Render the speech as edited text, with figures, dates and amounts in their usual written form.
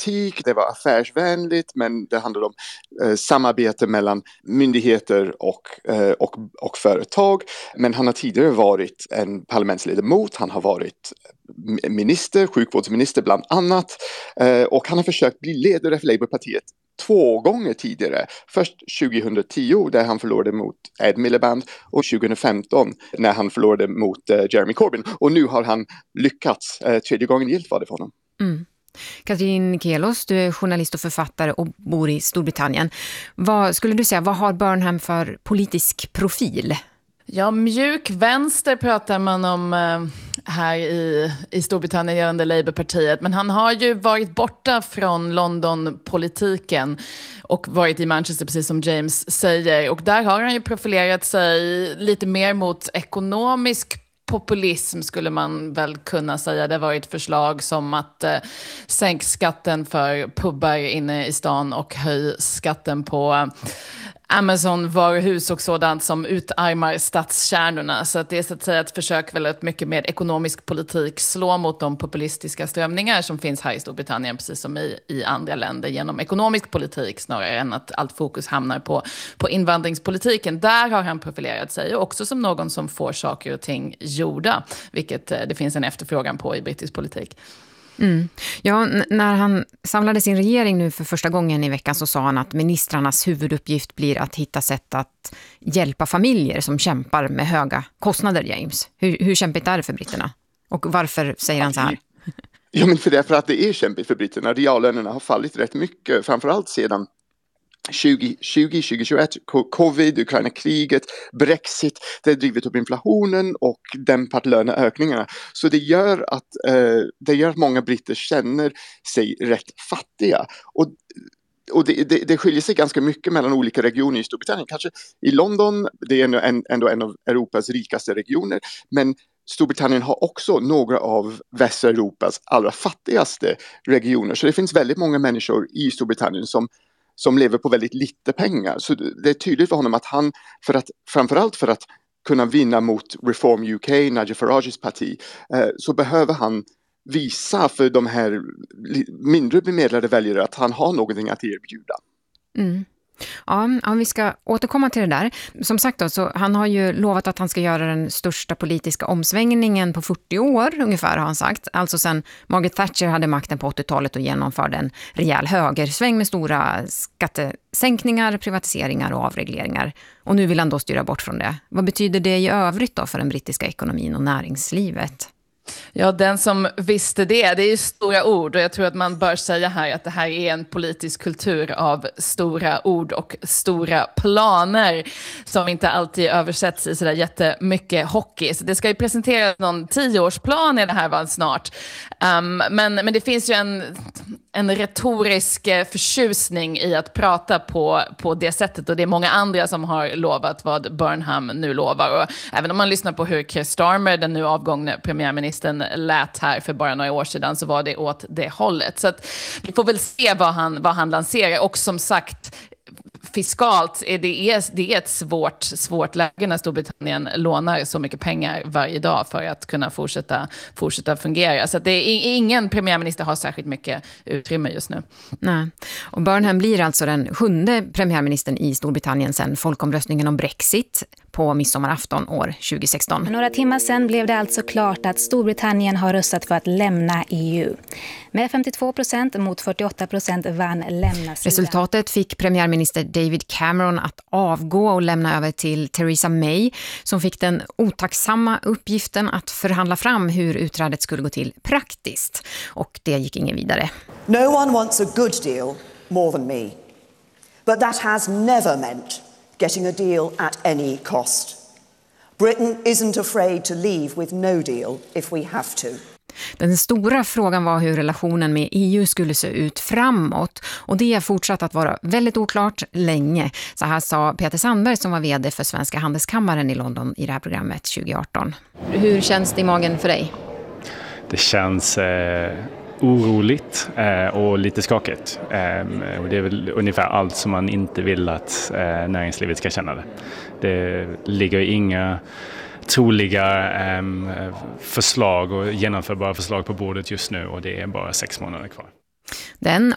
politik, det var affärsvänligt, men det handlade om samarbete mellan myndigheter och företag. Men han har tidigare varit en parlamentsledamot, han har varit minister, sjukvårdsminister bland annat, och han har försökt bli ledare för Labourpartiet 2 gånger tidigare. Först 2010 där han förlorade mot Ed Miliband och 2015 när han förlorade mot Jeremy Corbyn. Och nu har han lyckats. 3:e gången gillt var det för honom. Mm. Katrin Kelos, du är journalist och författare och bor i Storbritannien. Vad skulle du säga, vad har Burnham för politisk profil? Ja, mjuk vänster pratar man om här i Storbritannien gällande Labourpartiet. Men han har ju varit borta från London-politiken och varit i Manchester, precis som James säger. Och där har han ju profilerat sig lite mer mot ekonomisk populism, skulle man väl kunna säga. Det har varit förslag som att sänka skatten för pubbar inne i stan och höj skatten på Amazon-varuhus och sådant som utarmar stadskärnorna. Så att det är så att säga ett försök väldigt mycket med ekonomisk politik slå mot de populistiska strömningar som finns här i Storbritannien, precis som i andra länder, genom ekonomisk politik snarare än att allt fokus hamnar på invandringspolitiken. Där har han profilerat sig också som någon som får saker och ting gjorda, vilket det finns en efterfrågan på i brittisk politik. Mm. Ja, när han samlade sin regering nu för första gången i veckan så sa han att ministrarnas huvuduppgift blir att hitta sätt att hjälpa familjer som kämpar med höga kostnader, James. Hur kämpigt är det för britterna? Och varför säger han så här? Ja, men för att det är kämpigt för britterna. Reallönerna har fallit rätt mycket, framförallt sedan 2021, covid, Ukraina-kriget, Brexit, det har drivit upp inflationen och dämpat löneökningarna. Så det gör att många britter känner sig rätt fattiga. Och det skiljer sig ganska mycket mellan olika regioner i Storbritannien. Kanske i London, det är ändå en av Europas rikaste regioner, men Storbritannien har också några av Västeuropas allra fattigaste regioner. Så det finns väldigt många människor i Storbritannien som lever på väldigt lite pengar. Så det är tydligt för honom att han, framförallt för att kunna vinna mot Reform UK, Nigel Farages parti, så behöver han visa för de här mindre bemedlade väljare att han har någonting att erbjuda. Mm. Ja, vi ska återkomma till det där. Som sagt då, så han har ju lovat att han ska göra den största politiska omsvängningen på 40 år ungefär, har han sagt. Alltså sen Margaret Thatcher hade makten på 80-talet och genomförde en rejäl högersväng med stora skattesänkningar, privatiseringar och avregleringar. Och nu vill han då styra bort från det. Vad betyder det i övrigt då för den brittiska ekonomin och näringslivet? Ja, den som visste det är ju stora ord, och jag tror att man bör säga här att det här är en politisk kultur av stora ord och stora planer som inte alltid översätts i sådär jättemycket hockey. Så det ska ju presenteras någon 10-årsplan i det här snart. Men det finns ju en retorisk förtjusning i att prata på det sättet, och det är många andra som har lovat vad Burnham nu lovar. Och även om man lyssnar på hur Keir Starmer, den nu avgångne premiärministern, lät här för bara några år sedan, så var det åt det hållet. Så att vi får väl se vad han lanserar. Och som sagt, fiskalt det är ett svårt läge när Storbritannien lånar så mycket pengar varje dag för att kunna fortsätta fungera. Så att ingen premiärminister har särskilt mycket utrymme just nu. Nej. Och Burnham blir alltså den 7:e premiärministern i Storbritannien sedan folkomröstningen om Brexit på midsommarafton år 2016. För några timmar sedan blev det alltså klart att Storbritannien har röstat för att lämna EU. Med 52% mot 48% vann lämna sidan. Resultatet fick premiärminister David Cameron att avgå och lämna över till Theresa May, som fick den otacksamma uppgiften att förhandla fram hur utträdet skulle gå till praktiskt. Och det gick ingen vidare. No one wants a good deal more than me. But that has never meant getting a deal at any cost. Britain isn't afraid to leave with no deal if we have to. Den stora frågan var hur relationen med EU skulle se ut framåt, och det har fortsatt att vara väldigt oklart länge. Så här sa Peter Sandberg, som var vd för Svenska handelskammaren i London, i det här programmet 2018. Hur känns det i magen för dig? Det känns oroligt och lite skakigt. Och det är väl ungefär allt som man inte vill att näringslivet ska känna det. Det ligger inga troliga förslag och genomförbara förslag på bordet just nu, och det är bara 6 månader kvar. Den